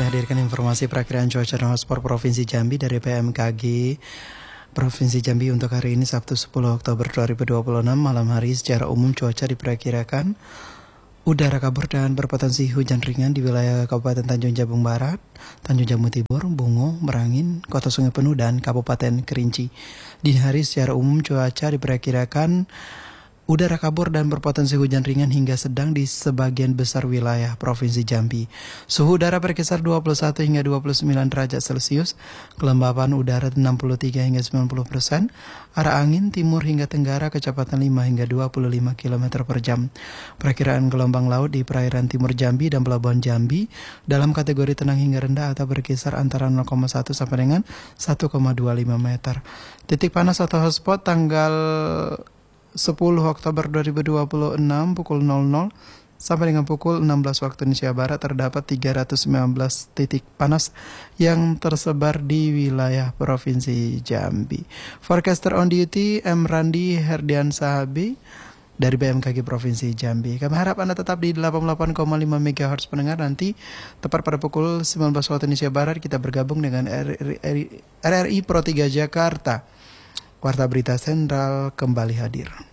kami hadirkan informasi perakiraan cuaca dan hotspot Provinsi Jambi dari BMKG Provinsi Jambi untuk hari ini Sabtu 10 Oktober 2026 malam hari. Secara umum cuaca diperkirakan udara kabur dan berpotensi hujan ringan di wilayah Kabupaten Tanjung Jabung Barat, Tanjung Jabung Timur, Bungo, Merangin, Kota Sungai Penuh, dan Kabupaten Kerinci. Dini hari secara umum cuaca diperkirakan udara kabur dan berpotensi hujan ringan hingga sedang di sebagian besar wilayah Provinsi Jambi. Suhu udara berkisar 21 hingga 29 derajat Celcius, kelembapan udara 63 hingga 90%, arah angin timur hingga tenggara kecepatan 5 hingga 25 km per jam. Perakiraan gelombang laut di perairan timur Jambi dan Pelabuhan Jambi dalam kategori tenang hingga rendah atau berkisar antara 0,1 sampai dengan 1,25 meter. Titik panas atau hotspot tanggal 10 Oktober 2026 pukul 00 sampai dengan pukul 16 waktu Indonesia Barat terdapat 319 titik panas yang tersebar di wilayah Provinsi Jambi. Forecaster on duty M. Randi Herdian Sahabi dari BMKG Provinsi Jambi. Kami harap Anda tetap di 88,5 MHz pendengar. Nanti tepat pada pukul 19 waktu Indonesia Barat kita bergabung dengan RRI Pro 3 Jakarta. Warta Berita Sentral kembali hadir.